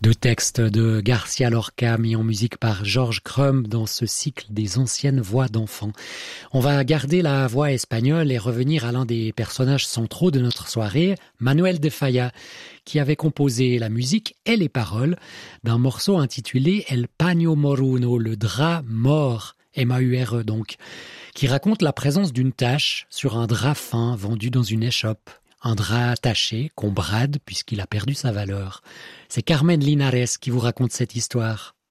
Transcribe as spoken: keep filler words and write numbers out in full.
Deux textes de Garcia Lorca mis en musique par George Crumb dans ce cycle des anciennes voix d'enfants. On va garder la voix espagnole et revenir à l'un des personnages centraux de notre soirée, Manuel de Falla, qui avait composé la musique et les paroles d'un morceau intitulé El Paño Moruno, le drap mort, M A U R E donc, qui raconte la présence d'une tache sur un drap fin vendu dans une échoppe. Un drap taché qu'on brade puisqu'il a perdu sa valeur. C'est Carmen Linares qui vous raconte cette histoire.